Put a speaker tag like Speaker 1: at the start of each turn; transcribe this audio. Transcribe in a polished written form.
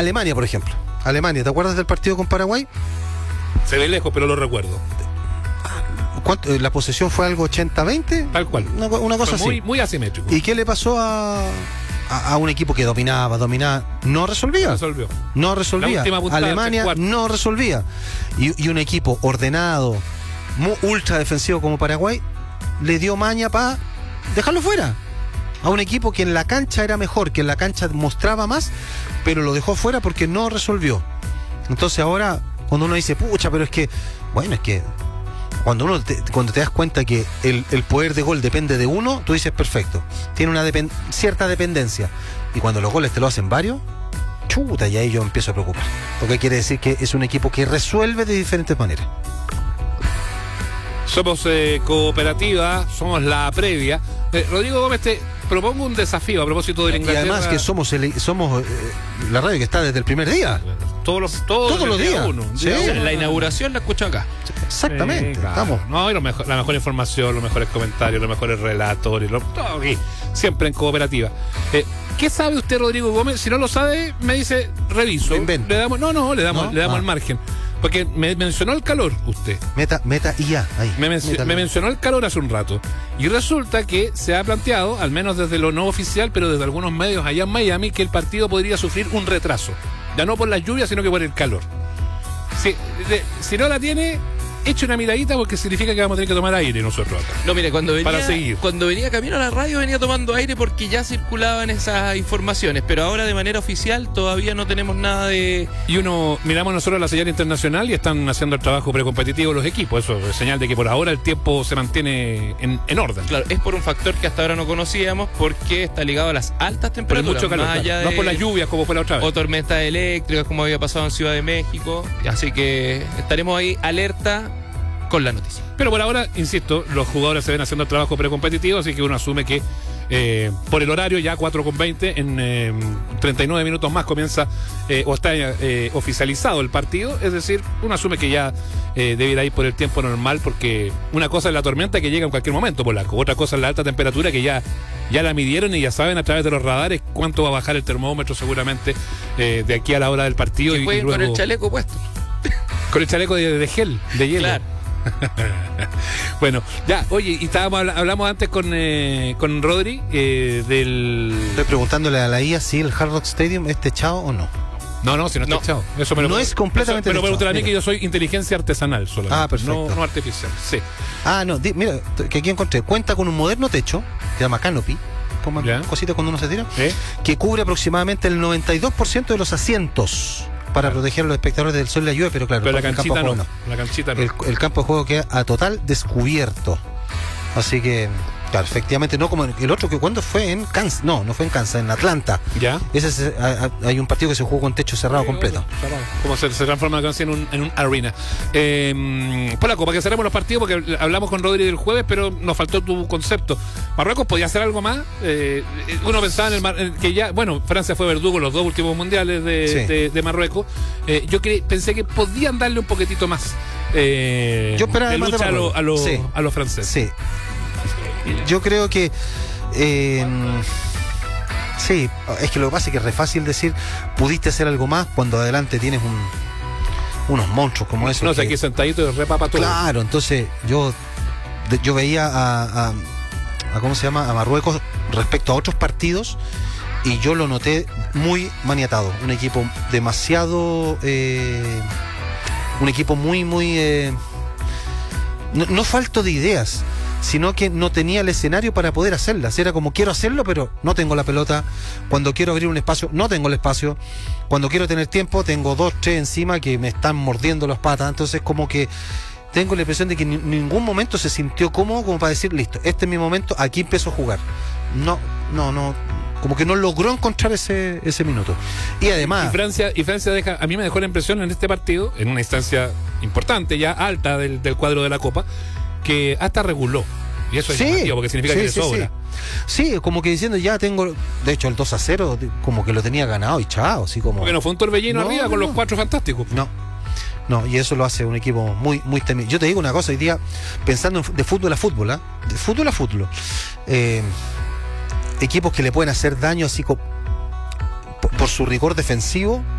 Speaker 1: Alemania, por ejemplo. Alemania, ¿te acuerdas del partido con Paraguay?
Speaker 2: Se ve lejos, pero lo recuerdo.
Speaker 1: La posesión fue algo 80-20.
Speaker 2: Tal cual.
Speaker 1: Una cosa
Speaker 2: fue
Speaker 1: así.
Speaker 2: Muy asimétrico.
Speaker 1: ¿Y qué le pasó a un equipo que dominaba? No resolvía. No resolvía. Alemania no resolvía. Y un equipo ordenado, ultra defensivo como Paraguay, le dio maña para dejarlo fuera. A un equipo que en la cancha era mejor, que en la cancha mostraba más, pero lo dejó fuera porque no resolvió. Entonces ahora, cuando uno dice, pucha, pero es que, bueno, es que cuando te das cuenta que el poder de gol depende de uno, tú dices, perfecto, tiene una cierta dependencia. Y cuando los goles te lo hacen varios, chuta, y ahí yo empiezo a preocupar. Porque quiere decir que es un equipo que resuelve de diferentes maneras.
Speaker 2: Somos cooperativa, somos la previa. Rodrigo Gómez, te propongo un desafío a propósito de la Inglaterra.
Speaker 1: Y además que somos la radio que está desde el primer día.
Speaker 2: Todos los días.
Speaker 3: ¿Sí? La inauguración la escucho acá.
Speaker 1: Exactamente.
Speaker 2: Claro.
Speaker 1: Estamos.
Speaker 2: No, y la mejor información, los mejores comentarios, los mejores relatos, todo aquí, siempre en cooperativa. ¿Qué sabe usted, Rodrigo Gómez? Si no lo sabe, me dice, reviso. Le damos el margen. Porque me mencionó el calor usted.
Speaker 1: Meta y ya. Ahí.
Speaker 2: Me mencionó el calor hace un rato. Y resulta que se ha planteado, al menos desde lo no oficial, pero desde algunos medios allá en Miami, que el partido podría sufrir un retraso. Ya no por las lluvias, sino que por el calor. Si no la tiene, eche una miradita porque significa que vamos a tener que tomar aire nosotros acá.
Speaker 3: No, mire, cuando venía camino a la radio venía tomando aire porque ya circulaban esas informaciones, pero ahora de manera oficial todavía no tenemos nada de...
Speaker 2: Y miramos nosotros la señal internacional y están haciendo el trabajo precompetitivo los equipos. Eso es señal de que por ahora el tiempo se mantiene en orden.
Speaker 3: Claro, es por un factor que hasta ahora no conocíamos porque está ligado a las altas temperaturas.
Speaker 2: Mucho calor,
Speaker 3: más allá
Speaker 2: no por las lluvias como fue la otra vez.
Speaker 3: O tormentas eléctricas como había pasado en Ciudad de México. Así que estaremos ahí alerta con la noticia.
Speaker 2: Pero por ahora, insisto, los jugadores se ven haciendo el trabajo precompetitivo, así que uno asume que por el horario, ya 4:20, en 39 minutos más comienza o está oficializado el partido, es decir, uno asume que ya deberá ir por el tiempo normal, porque una cosa es la tormenta que llega en cualquier momento, Polaco, otra cosa es la alta temperatura que ya la midieron y ya saben a través de los radares cuánto va a bajar el termómetro seguramente de aquí a la hora del partido.
Speaker 3: Y luego, con el chaleco puesto.
Speaker 2: Con el chaleco de gel, de hielo.
Speaker 3: Claro.
Speaker 2: Bueno, ya, oye, y hablamos antes con Rodri
Speaker 1: Estoy preguntándole a la IA si el Hard Rock Stadium es techado o no.
Speaker 2: No, si no está techado. Eso me lo,
Speaker 1: no es completamente
Speaker 2: techado. Pero
Speaker 1: techado.
Speaker 2: A mí que yo soy inteligencia artesanal solamente.
Speaker 1: Ah, perfecto.
Speaker 2: No artificial, sí.
Speaker 1: Mira, que aquí encontré. Cuenta con un moderno techo, que se llama Canopy, como cosita cuando uno se tira, que cubre aproximadamente el 92% de los asientos para proteger a los espectadores del sol y la lluvia, pero claro,
Speaker 2: la canchita no. La canchita no.
Speaker 1: El campo de juego queda a total descubierto. Así que, claro, efectivamente, no como el otro que cuando fue en Kansas. No fue en Kansas, en Atlanta.
Speaker 2: ¿Ya?
Speaker 1: Hay un partido que se jugó con techo cerrado completo.
Speaker 2: Como se transforma la cancha en un arena. Polaco, para que cerremos los partidos, porque hablamos con Rodri el jueves, pero nos faltó tu concepto. ¿Marruecos podía hacer algo más? Uno pensaba en que ya, bueno, Francia fue verdugo los dos últimos mundiales de Marruecos. Yo pensé que podían darle un poquitito más
Speaker 1: yo esperaba
Speaker 2: de
Speaker 1: más
Speaker 2: lucha
Speaker 1: de
Speaker 2: a los franceses.
Speaker 1: Sí. Yo creo que sí, es que lo que pasa es que es re fácil decir pudiste hacer algo más cuando adelante tienes unos monstruos como esos.
Speaker 2: No sé, aquí sentadito y repapa todo.
Speaker 1: Claro, entonces yo veía a ¿cómo se llama? A Marruecos respecto a otros partidos y yo lo noté muy maniatado. Un equipo demasiado un equipo muy no falto de ideas, sino que no tenía el escenario para poder hacerlas. Era como quiero hacerlo, pero no tengo la pelota. Cuando quiero abrir un espacio, no tengo el espacio. Cuando quiero tener tiempo, tengo 2, 3 encima que me están mordiendo las patas. Entonces como que tengo la impresión de que en ningún momento se sintió cómodo como para decir, listo, este es mi momento, aquí empiezo a jugar. No, como que no logró encontrar ese minuto. Y además...
Speaker 2: Y Francia a mí me dejó la impresión en este partido, en una instancia importante, ya alta del cuadro de la Copa, que hasta reguló. Y eso es llamativo, porque significa que le sobra.
Speaker 1: Sí, como que diciendo, ya tengo, de hecho el 2-0, como que lo tenía ganado y chao, así como...
Speaker 2: Porque no fue un torbellino arriba con los 4 fantásticos.
Speaker 1: No, y eso lo hace un equipo muy temible. Yo te digo una cosa, hoy día, pensando de fútbol a fútbol, de fútbol a fútbol, equipos que le pueden hacer daño así por su rigor defensivo,